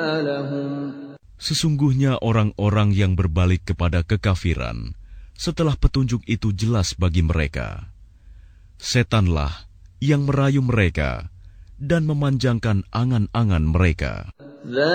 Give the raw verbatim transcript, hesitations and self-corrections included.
أعمالهم. Sesungguhnya orang-orang yang berbalik kepada kekafiran setelah petunjuk itu jelas bagi mereka, setanlah yang merayu mereka dan memanjangkan angan-angan mereka.